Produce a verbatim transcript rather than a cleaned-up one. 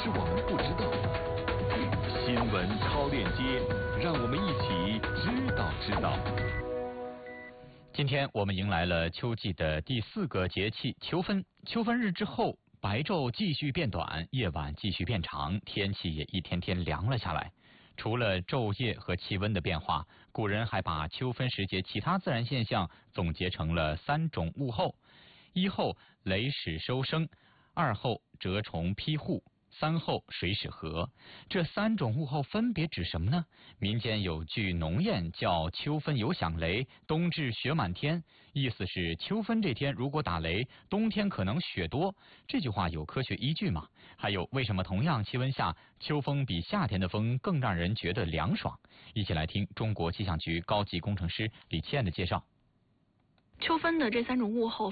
是我们不知道的。新闻超链接，让我们一起知道知道。 今天我们迎来了秋季的第四个节气秋分。秋分日之后，白昼继续变短，夜晚继续变长，天气也一天天凉了下来。除了昼夜和气温的变化，古人还把秋分时节其他自然现象总结成了三种物候：一候雷始收声，二候蛰虫披户，三候水始禾。这三种物候分别指什么呢？民间有句农谚叫秋分有响雷，冬至雪满天，意思是秋分这天如果打雷，冬天可能雪多。这句话有科学依据吗？还有为什么同样气温下，秋风比夏天的风更让人觉得凉爽？一起来听中国气象局高级工程师李倩的介绍。 秋分的这三种物候